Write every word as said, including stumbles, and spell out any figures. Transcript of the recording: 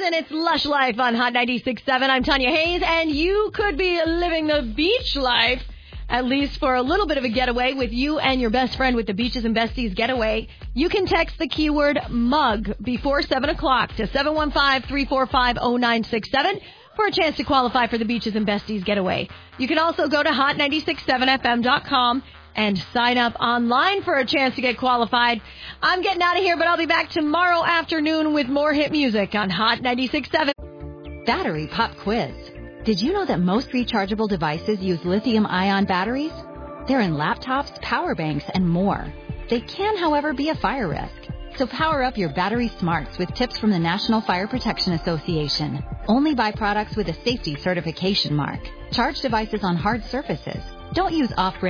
and it's Lush Life on Hot ninety-six point seven. I'm Tanya Hayes, and you could be living the beach life, at least for a little bit of a getaway with you and your best friend with the Beaches and Besties getaway. You can text the keyword mug before seven o'clock to seven one five, three four five, zero nine six seven for a chance to qualify for the Beaches and Besties getaway. You can also go to hot nine six seven f m dot com and sign up online for a chance to get qualified. I'm getting out of here, but I'll be back tomorrow afternoon with more hit music on Hot ninety-six point seven. Battery Pop Quiz. Did you know that most rechargeable devices use lithium-ion batteries? They're in laptops, power banks, and more. They can, however, be a fire risk. So power up your battery smarts with tips from the National Fire Protection Association. Only buy products with a safety certification mark. Charge devices on hard surfaces. Don't use off-brand